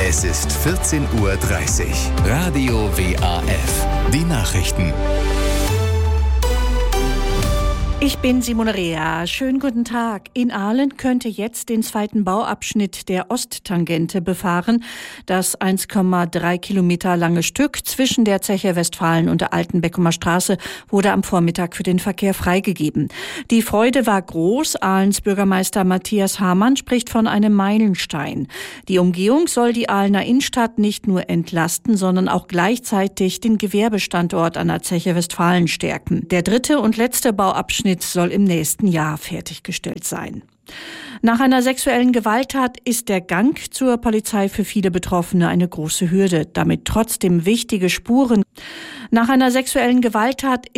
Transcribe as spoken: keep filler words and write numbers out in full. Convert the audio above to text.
Es ist vierzehn Uhr dreißig. Radio W A F. Die Nachrichten. Ich bin Simone Rea. Schönen guten Tag. In Ahlen könnte jetzt den zweiten Bauabschnitt der Osttangente befahren. Das eins Komma drei Kilometer lange Stück zwischen der Zeche Westfalen und der Altenbeckumer Straße wurde am Vormittag für den Verkehr freigegeben. Die Freude war groß. Ahlens Bürgermeister Matthias Hamann spricht von einem Meilenstein. Die Umgehung soll die Ahlener Innenstadt nicht nur entlasten, sondern auch gleichzeitig den Gewerbestandort an der Zeche Westfalen stärken. Der dritte und letzte Bauabschnitt soll im nächsten Jahr fertiggestellt sein. Nach einer sexuellen Gewalttat ist der Gang zur Polizei für viele Betroffene eine große Hürde, damit trotzdem wichtige Spuren. Nach einer sexuellen Gewalttat